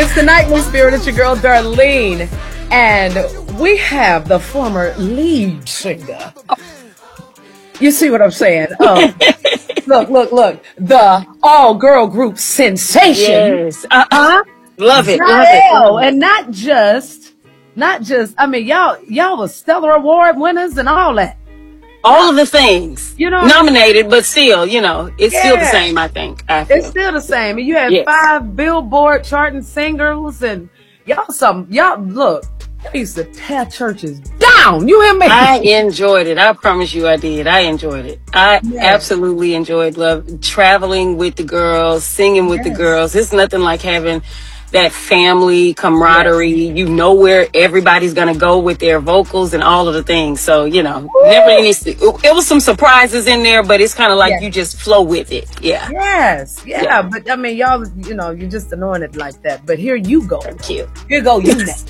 It's the Nightly Spirit. It's your girl, Darlene. And we have the former lead singer. You see what I'm saying? Look. The all-girl group sensation. Yes. Love it. And not just, I mean, y'all was Stellar Award winners and all that. All of the things, you know, nominated, but still, you know, it's still the same, I think. It's still the same. And you had 5 Billboard charting singles, and y'all look, I used to tear churches down. You hear me? I enjoyed it. I promise you I did. I enjoyed it. I absolutely enjoyed traveling with the girls, singing with the girls. It's nothing like having that family camaraderie. You know where everybody's going to go with their vocals and all of the things. So, you know, it was some surprises in there, but it's kind of like you just flow with it. Yeah. Yes. Yeah. But I mean, y'all, you know, you just anointed like that. But here you go. Thank you. Here go you now.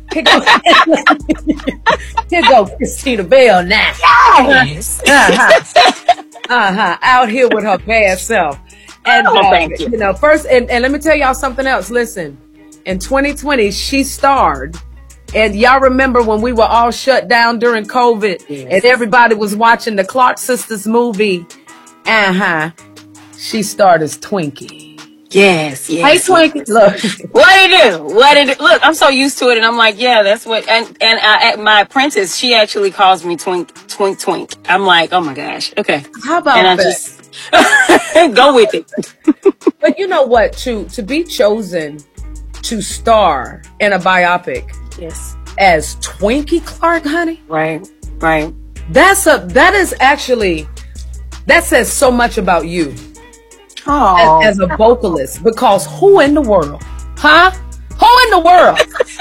Here go Christina Bell now. Yes. Out here with her bad self. And thank you. You know, first, and let me tell y'all something else. Listen, in 2020, she starred, and y'all remember when we were all shut down during COVID, and everybody was watching the Clark Sisters movie. She starred as Twinkie. Yes. Hey, Twinkie, look. What did it? Look, I'm so used to it, and I'm like, yeah, that's what. And my apprentice, she actually calls me Twink. I'm like, oh my gosh, okay. How about and that? I just go with it. But you know what? To be chosen to star in a biopic, as Twinkie Clark, honey, right. That says so much about you. As a vocalist, because who in the world? Who in the world?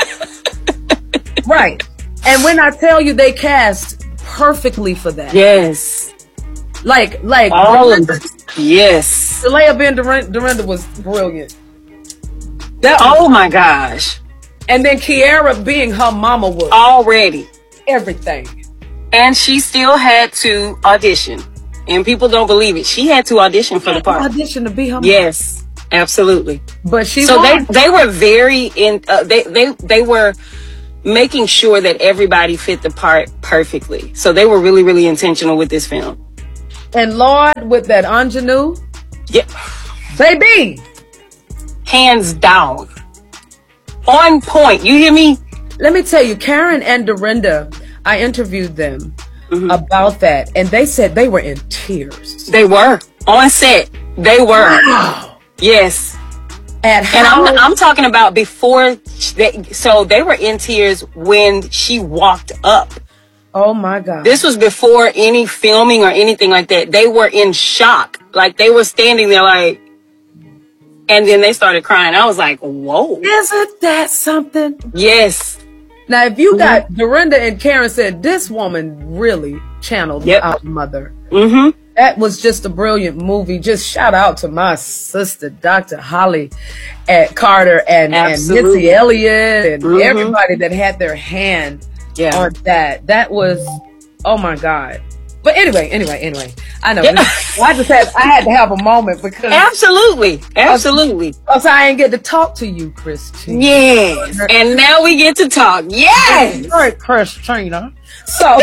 Right. And when I tell you they cast perfectly for that. Yes. Like all of it. Yes. Leia Ben Dorinda was brilliant. Oh my gosh. And then Kiara being her mama was already everything. And she still had to audition. And people don't believe it. She had to audition for the part. Audition to be her mom. Yes, absolutely. But they were very they were making sure that everybody fit the part perfectly. So they were really, really intentional with this film. And Lord, with that ingenue, baby, hands down, on point. You hear me? Let me tell you, Karen and Dorinda, I interviewed them about that, and they said they were in tears. They were on set. They were. Wow. Yes. And I'm talking about before. So they were in tears when she walked up. Oh my God. This was before any filming or anything like that. They were in shock. Like they were standing there like, and then they started crying. I was like, whoa. Isn't that something? Yes. Now, if you got Dorinda and Karen said, this woman really channeled our mother. That was just a brilliant movie. Just shout out to my sister, Dr. Holly at Carter and Missy Elliott and everybody that had their hand on that. That was, oh my God. But anyway, I know. I had to have a moment because absolutely. Because I ain't get to talk to you, Christina. Yes, and now we get to talk. Yes, all right, Christina. So,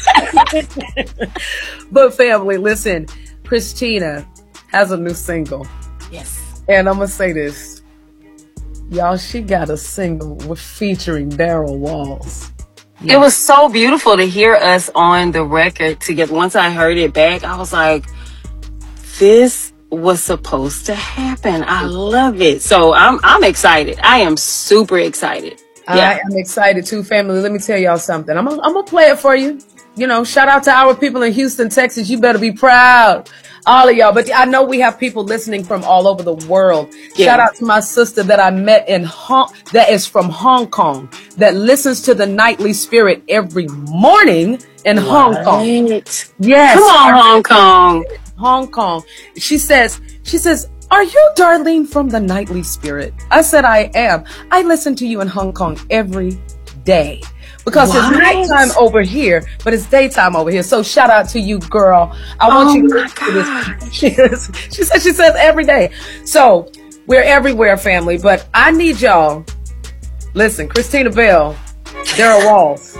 but family, listen, Christina has a new single. Yes, and I'm gonna say this, y'all. She got a single featuring Daryl Walls. Yes. It was so beautiful to hear us on the record together. Once I heard it back, I was like, this was supposed to happen. I love it. So I'm excited. I am super excited. I am excited too, family. Let me tell y'all something. I'm gonna play it for you. You know, shout out to our people in Houston, Texas. You better be proud. All of y'all. But I know we have people listening from all over the world. Yeah. Shout out to my sister that I met that is from Hong Kong, that listens to the Nightly Spirit every morning in Hong Kong. Yes. Come on, Hong Kong. Hong Kong. She says, are you Darlene from the Nightly Spirit? I said, I am. I listen to you in Hong Kong every day. Because it's nighttime over here, but it's daytime over here. So shout out to you, girl. I want you to listen to this. She says every day. So We're everywhere, family. But I need y'all. Listen, Christina Bell, Daryl Walls,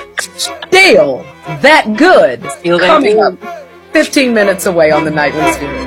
still that good. Still that coming good. up 15 minutes away on the Nightly Spirit.